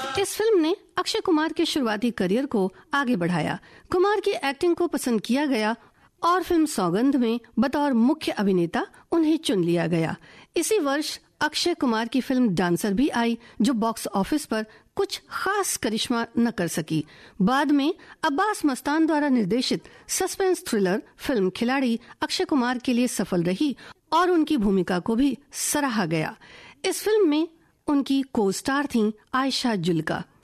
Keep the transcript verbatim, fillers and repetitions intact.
इस फिल्म ने अक्षय कुमार के शुरुआती करियर को आगे बढ़ाया। कुमार की एक्टिंग को पसंद किया गया और फिल्म सौगंध में बतौर मुख्य अभिनेता उन्हें चुन लिया गया। इसी वर्ष अक्षय कुमार की फिल्म डांसर भी आई, जो बॉक्स ऑफिस पर कुछ खास करिश्मा न कर सकी। बाद में अब्बास मस्तान द्वारा निर्देशित सस्पेंस थ्रिलर फिल्म खिलाड़ी अक्षय कुमार के लिए सफल रही और उनकी भूमिका को भी सराहा गया। इस फिल्म में उनकी को स्टार थीं आयशा जुल्का।